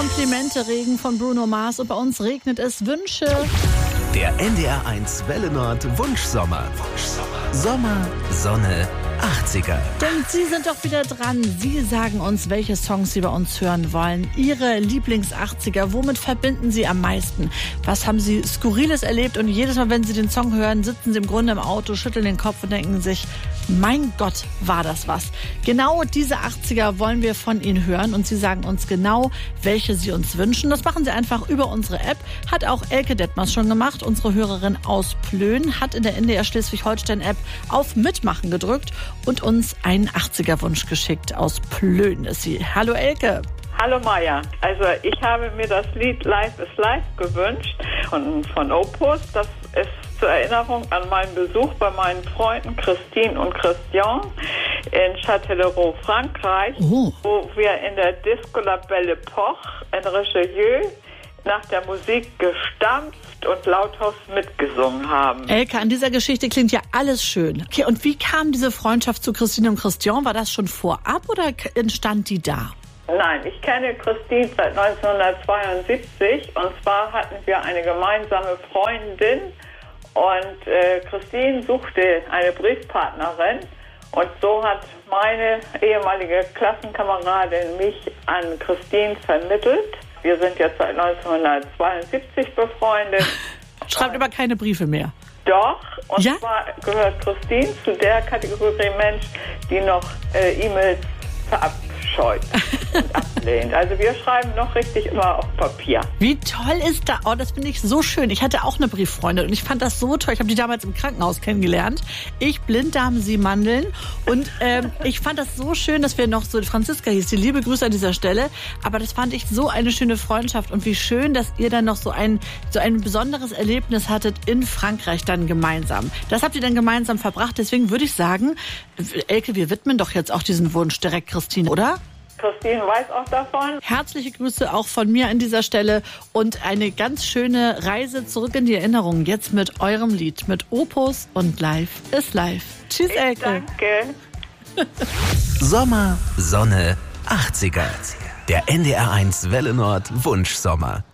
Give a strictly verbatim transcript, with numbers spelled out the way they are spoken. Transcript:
Komplimente-Regen von Bruno Mars und bei uns regnet es Wünsche. Der N D R eins Welle Nord Wunschsommer. Wunschsommer. Sommer, Sonne, achtziger. Denn Sie sind doch wieder dran. Sie sagen uns, welche Songs Sie bei uns hören wollen. Ihre Lieblings-achtziger. Womit verbinden Sie am meisten? Was haben Sie Skurriles erlebt? Und jedes Mal, wenn Sie den Song hören, sitzen Sie im Grunde im Auto, schütteln den Kopf und denken sich, mein Gott, war das was. Genau diese achtziger wollen wir von Ihnen hören und Sie sagen uns genau, welche Sie uns wünschen. Das machen Sie einfach über unsere App. Hat auch Elke Detmers schon gemacht. Unsere Hörerin aus Plön hat in der N D R Schleswig-Holstein-App auf Mitmachen gedrückt und uns einen achtziger-Wunsch geschickt. Aus Plön ist sie. Hallo Elke. Hallo Maja. Also ich habe mir das Lied Life is Life gewünscht von, von Opus. Das ist zur Erinnerung an meinen Besuch bei meinen Freunden Christine und Christian in Châtellerault, Frankreich, oh. wo wir in der Disco La Belle Epoque in Richelieu nach der Musik gestampft und lauthals mitgesungen haben. Elke, an dieser Geschichte klingt ja alles schön. Okay, und wie kam diese Freundschaft zu Christine und Christian? War das schon vorab oder entstand die da? Nein, ich kenne Christine seit neunzehnhundertzweiundsiebzig und zwar hatten wir eine gemeinsame Freundin und äh, Christine suchte eine Briefpartnerin und so hat meine ehemalige Klassenkameradin mich an Christine vermittelt. Wir sind jetzt seit neunzehnhundertzweiundsiebzig befreundet. Schreibt aber keine Briefe mehr. Doch, und ja? zwar gehört Christine zu der Kategorie Mensch, die noch äh, E-Mails verabscheut und ablehnt. Also wir schreiben noch richtig immer auf Papier. Wie toll ist das? Oh, das finde ich so schön. Ich hatte auch eine Brieffreundin und ich fand das so toll. Ich habe die damals im Krankenhaus kennengelernt. Ich Blinddarm, sie Mandeln. Und ähm, ich fand das so schön, dass wir noch so, Franziska hieß die, liebe Grüße an dieser Stelle. Aber das fand ich so eine schöne Freundschaft und wie schön, dass ihr dann noch so ein, so ein besonderes Erlebnis hattet in Frankreich dann gemeinsam. Das habt ihr dann gemeinsam verbracht. Deswegen würde ich sagen, Elke, wir widmen doch jetzt auch diesen Wunsch direkt Christine, oder? Christine weiß auch davon. Herzliche Grüße auch von mir an dieser Stelle und eine ganz schöne Reise zurück in die Erinnerung. Jetzt mit eurem Lied, mit Opus und Life is Life. Tschüss, ich Elke. Danke. Sommer, Sonne, achtziger. Der N D R eins Welle Nord Wunschsommer.